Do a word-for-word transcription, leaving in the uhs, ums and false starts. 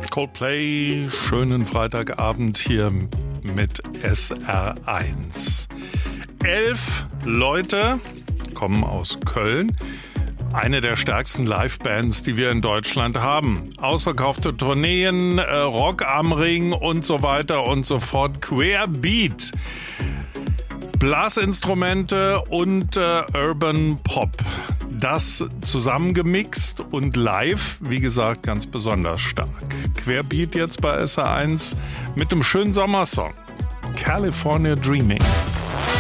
Coldplay, schönen Freitagabend hier mit S R eins. Elf Leute kommen aus Köln. Eine der stärksten Livebands, die wir in Deutschland haben. Ausverkaufte Tourneen, äh, Rock am Ring und so weiter und so fort. Querbeat. Blasinstrumente und äh, Urban Pop. Das zusammengemixt und live, wie gesagt, ganz besonders stark. Querbeat jetzt bei S R eins mit einem schönen Sommersong. California Dreaming.